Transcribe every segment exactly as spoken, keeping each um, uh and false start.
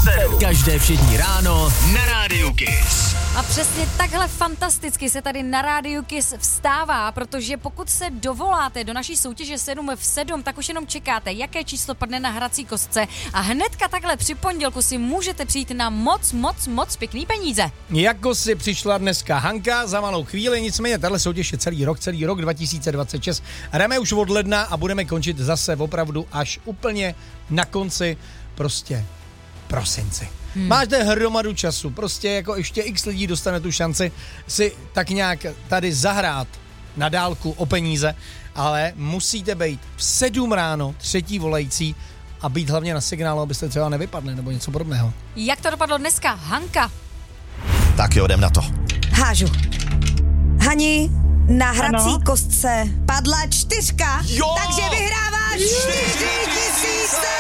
sedm. Každé všední ráno na Rádiu Kiss. A přesně takhle fantasticky se tady na Rádiu Kiss vstává, protože pokud se dovoláte do naší soutěže sedm v sedm, tak už jenom čekáte, jaké číslo padne na hrací kostce a hnedka takhle při pondělku si můžete přijít na moc, moc, moc pěkný peníze. Jako si přišla dneska Hanka za malou chvíli, nicméně tahle soutěž je celý rok, celý rok dva tisíce dvacet šest. Jdeme už od ledna a budeme končit zase opravdu až úplně na konci, prostě prosinci. Hmm. Máš zde hromadu času, prostě jako ještě x lidí dostane tu šanci si tak nějak tady zahrát na dálku o peníze, ale musíte být v sedm ráno třetí volající a být hlavně na signálu, abyste třeba nevypadli nebo něco podobného. Jak to dopadlo dneska, Hanka? Tak jo, jdem na to. Hážu. Hani, na hrací Ano. kostce padla čtyřka, Jo! takže vyhráváš čtyři tisíce!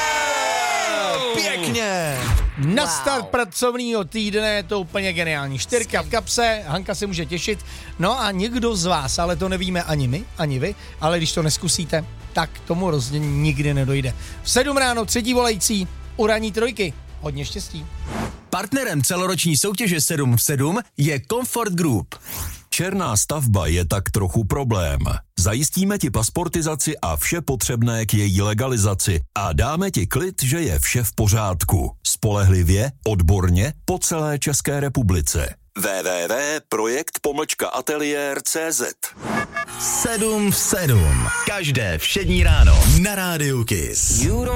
Pěkně. Na Wow. start pracovního týdne je to úplně geniální. Čtyřka v kapse, Hanka se může těšit. No a někdo z vás, ale to nevíme ani my, ani vy, ale když to neskusíte, tak tomu rozhodně nikdy nedojde. V sedm ráno třetí volající, u ranní trojky. Hodně štěstí. Partnerem celoroční soutěže sedm v sedm je Comfort Group. Černá stavba je tak trochu problém. Zajistíme ti pasportizaci a vše potřebné k její legalizaci a dáme ti klid, že je vše v pořádku. Spolehlivě, odborně, po celé České republice. w w w tečka projekt pomlčka ateliér tečka cé zet sedm v sedm. Každé všední ráno na Rádiu Kiss.